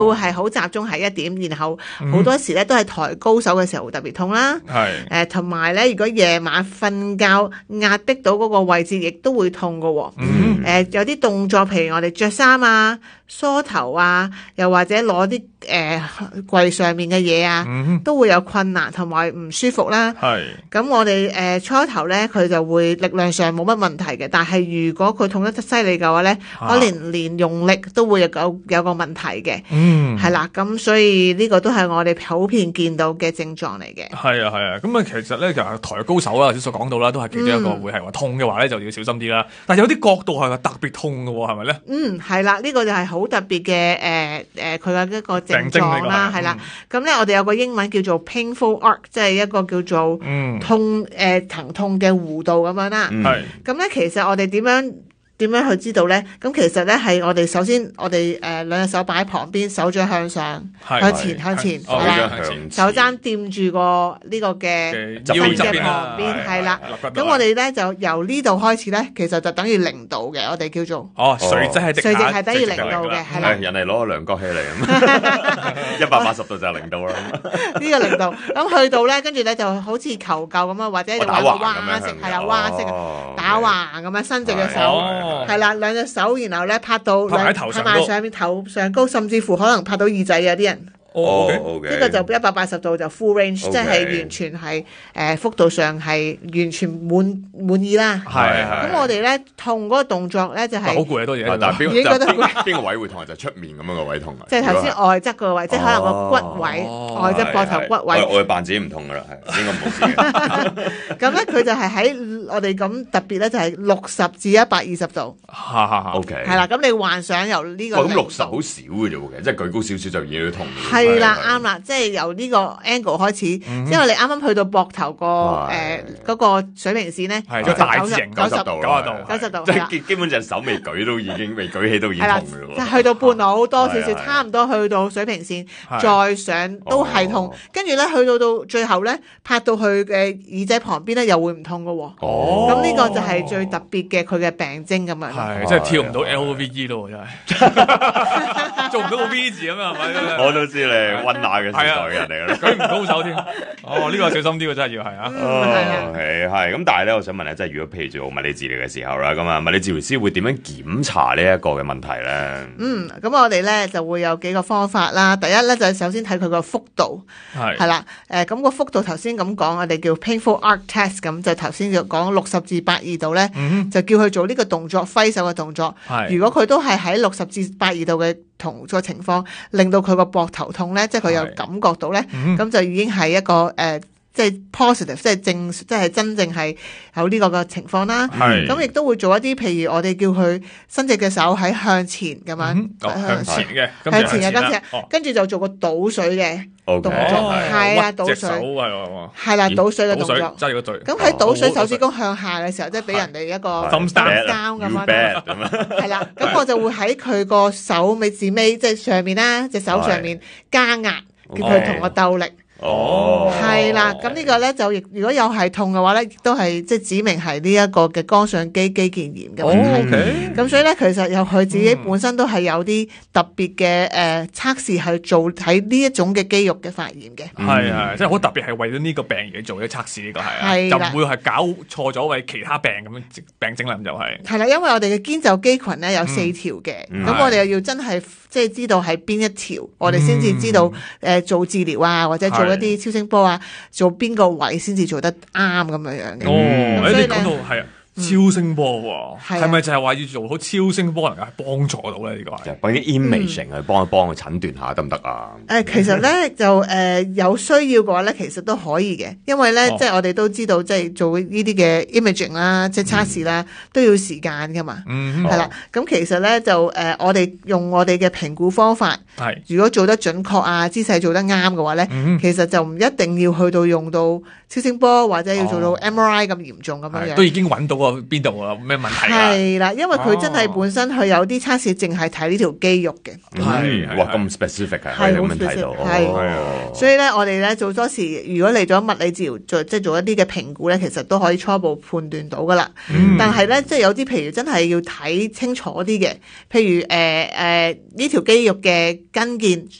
會係好集中喺一點，然後好多時咧都係抬高手嘅時候會特別痛啦。 係同埋咧，如果夜晚瞓覺壓迫到嗰個位置，亦都會痛㗎喎。有啲動作，譬如我哋着衫啊、梳頭啊，又或者攞啲櫃上面嘅嘢啊，都會有困難同埋唔舒服啦。 係咁我哋初頭咧，佢就會力量上冇乜問題嘅，但係如果佢痛得犀利嘅話咧，可能連用力都會有個問題嘅。係啦，咁所以呢個都係我哋普遍見到嘅症狀嚟嘅。 係啊，咁啊，其實咧就係抬高手啦，頭先所講到啦，都係其中一個會係話痛嘅話咧，就要小心啲啦。但係有啲角度係話特別痛嘅喎，係咪咧？ 係啦，呢個就係好特別嘅佢嘅一個症狀啦，係啦。咁咧，我哋有個英文叫做 painful arc， 即係一個叫做痛疼痛嘅弧度咁樣啦。 係。 咁咧，其實我哋點樣去知道咧？咁其實咧係我哋首先我哋兩隻手擺喺旁邊，手掌向上，向前，係啦，手踭掂住個呢個嘅身嘅旁邊，係啦。咁我哋咧就由呢度開始咧，其實就等於0度嘅，我哋叫做垂直係垂直係等於0度嘅，係啦。 人哋攞個量角器嚟咁，180度就係0度啦。 呢個0度，咁去到咧，跟住咧就好似求救咁啊，或者玩個蛙式，係啦，蛙式打橫咁樣伸直嘅手。係啦，兩隻手，然後咧拍埋上面頭上高，甚至乎可能拍到耳仔啊啲人。呢個就180度就 full range， 即係完全係幅度上係完全滿意啦。 係。 咁我哋咧痛嗰個動作咧就係好攰啊，多嘢。 但係邊個位會痛？就出面咁樣個位痛啊？ 即係頭先外側個位，即係可能個骨位，外側膊頭骨位。 我扮自己唔痛噶啦，係應該冇事嘅。 咁咧佢就係喺我哋咁特別咧，就係60至120度。 OK。 係啦，咁你幻想由呢個咁60好少嘅啫喎，即係舉高少少就已經痛。 係啦，啱啦，即係由呢個 angle 開始，因為你啱啱去到膊頭嗰個水平線咧， 就大字形 90度 ，90度， 即係基本上手未舉都已經未舉起都已經痛嘅咯。 即係去到半路多少少，差唔多去到水平線，再上都係痛，跟住咧去到最後咧，拍到佢嘅耳仔旁邊咧又會唔痛嘅喎。咁呢個就係最特別嘅佢嘅病徵咁樣。 係，即係跳唔到 LVE 咯，真係做唔到個 V 字咁啊，係咪？ 我都知你溫拿嘅時代嘅人嚟嘅， 舉唔高手添。呢個小心啲喎，真係要係啊。 係咁，但係咧，我想問咧，即係如果譬如做物理治療嘅時候啦，咁啊，物理治療師會點樣檢查呢一個嘅問題咧？ 咁我哋咧就會有幾個方法啦。第一咧就係首先睇佢個幅度，係啦，咁個幅度頭先咁講，我哋叫 painful arc test，咁就頭先就講60至82度咧，就叫佢做呢個動作揮手嘅動作。如果佢都係喺60至82度嘅同個情況，令到佢個膊頭痛咧，即係佢有感覺到咧，咁就已經係一個即係 positive，即係真正係有呢個嘅情況啦。咁亦都會做一啲，譬如我哋叫佢伸直嘅手喺向前咁樣， 向前嘅， 跟住就做個倒水嘅動作，係啊，倒水，係啦，倒水嘅動作， 揸住個嘴。 咁喺倒水手指公向下嘅時候，即係俾人哋一個 thumbs down 咁樣，係啦。咁我就會喺佢個手尾至尾，即係上面啦，隻手上面加壓，叫佢同我鬥力。係啦，咁呢個咧就如果有係痛嘅話咧，亦都係即係指明係呢一個嘅肝上肌肌腱炎嘅問題。咁所以咧，其實有佢自己本身都係有啲特別嘅測試去做喺呢一種嘅肌肉嘅發炎嘅。 係即係好特別係為咗呢個病而做嘅測試，呢個係就唔會係搞錯咗為其他病咁樣病症啦，咁就係。 係啦，因為我哋嘅肩袖肌群咧有4條嘅，咁我哋又要真係即係知道係邊一條，我哋先至知道做治療啊，或者做一啲超聲波啊，做邊個位先至做得啱咁樣嘅。 你講到係啊。超聲波喎，係咪就係話要做好超聲波能夠幫助到咧？呢個係揾啲 imaging 去幫佢診斷下得唔得啊？ 其實咧就有需要嘅話咧，其實都可以嘅，因為咧即係我哋都知道，即係做呢啲嘅 imaging 啦，即係測試啦，都要時間噶嘛。係啦，咁其實咧就我哋用我哋嘅評估方法，如果做得準確啊，姿勢做得啱嘅話咧，其實就唔一定要去到用到超聲波或者要做到 MRI 咁嚴重咁樣樣， 都已經揾到個邊度啊，咩問題啊？ 係啦，因為佢真係本身佢有啲測試淨係睇呢條肌肉嘅。 哇，咁 specific 係係好咁樣睇到， specific，所以咧，我哋咧做多時，如果嚟咗物理治療，即係做一啲嘅評估咧，其實都可以初步判斷到噶啦。但係咧，即係有啲譬如真係要睇清楚啲嘅，譬如呢條肌肉嘅跟腱